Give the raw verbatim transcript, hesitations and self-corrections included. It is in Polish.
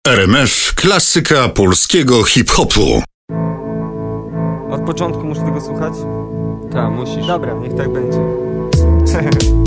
R M F klasyka polskiego hip-hopu. Od początku muszę tego słuchać? Tak, musisz. Dobra, niech tak będzie.